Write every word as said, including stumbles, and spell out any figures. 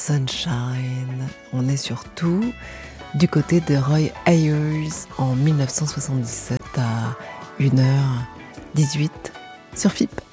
Sunshine. On est surtout du côté de Roy Ayers en mille neuf cent soixante-dix-sept à une heure dix-huit sur F I P.